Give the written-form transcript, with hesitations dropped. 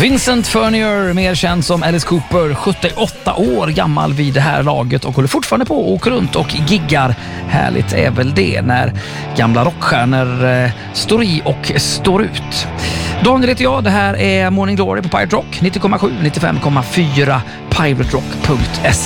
Vincent Furnier, mer känd som Alice Cooper, 78 år gammal vid det här laget och håller fortfarande på och åker runt och giggar. Härligt är väl det när gamla rockstjärnor står i och står ut. Daniel heter jag, det här är Morning Glory på Pirate Rock 90,7, 95,4 piraterock.se.